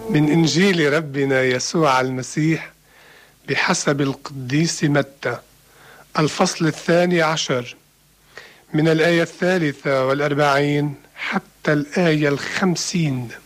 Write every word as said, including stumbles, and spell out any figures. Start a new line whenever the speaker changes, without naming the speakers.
من إنجيل ربنا يسوع المسيح بحسب القديس متى، الفصل الثاني عشر، من الآية الثالثة والأربعين حتى الآية الخمسين.